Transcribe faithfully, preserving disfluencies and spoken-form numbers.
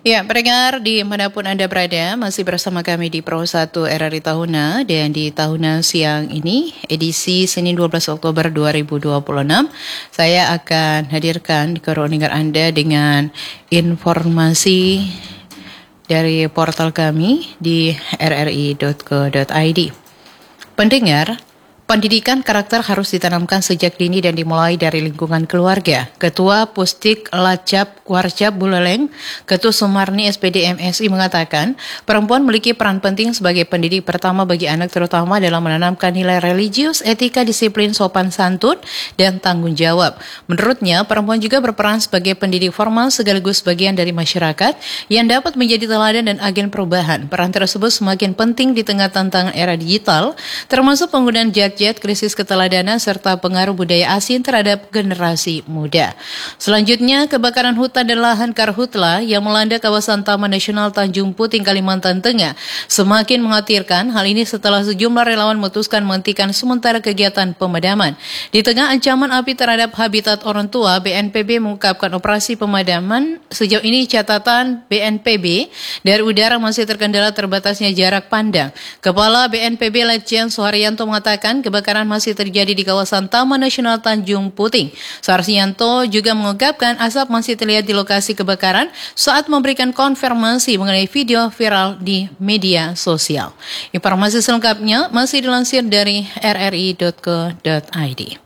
Ya, pendengar dimanapun Anda berada, masih bersama kami di Pro satu R R I Tahuna, dan di Tahuna siang ini, edisi Senin dua belas Oktober dua ribu dua puluh enam, saya akan hadirkan ke ruang dengar Anda dengan informasi dari portal kami di r r i dot co dot i d. Pendengar, pendidikan karakter harus ditanamkan sejak dini dan dimulai dari lingkungan keluarga. Ketua Pusdik Lacap Warcap Buleleng, Ketua Sumarni S P D M S I mengatakan, perempuan memiliki peran penting sebagai pendidik pertama bagi anak, terutama dalam menanamkan nilai religius, etika, disiplin, sopan santun, dan tanggung jawab. Menurutnya, perempuan juga berperan sebagai pendidik formal sekaligus bagian dari masyarakat yang dapat menjadi teladan dan agen perubahan. Peran tersebut semakin penting di tengah tantangan era digital, termasuk penggunaan jet, krisis keteladanan, serta pengaruh budaya asing terhadap generasi muda. Selanjutnya, kebakaran hutan dan lahan karhutla yang melanda kawasan Taman Nasional Tanjung Puting, Kalimantan Tengah semakin mengkhawatirkan. Hal ini setelah sejumlah relawan memutuskan menghentikan sementara kegiatan pemadaman. Di tengah ancaman api terhadap habitat orang tua, B N P B mengungkapkan operasi pemadaman. Sejauh ini catatan B N P B dari udara masih terkendala terbatasnya jarak pandang. Kepala B N P B Letjen Suharyanto mengatakan kebakaran masih terjadi di kawasan Taman Nasional Tanjung Puting. Suharyanto juga mengungkapkan asap masih terlihat di lokasi kebakaran saat memberikan konfirmasi mengenai video viral di media sosial. Informasi selengkapnya masih dilansir dari r r i dot co dot i d.